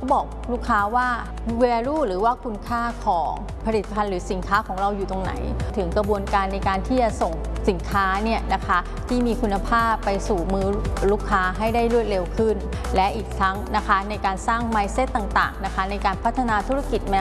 บอกลูกค้าว่า value หรือว่าคุณค่าของผลิตภัณฑ์หรือสินค้าของเราอยู่ตรงไหนถึงกระบวนการในการที่จะส่งสินค้าเนี่ยนะคะที่มีคุณภาพไปสู่มือลูกค้าให้ได้รวดเร็วขึ้นและอีกทั้งนะคะในการสร้าง mindset ต่างๆนะคะในการพัฒนาธุรกิจ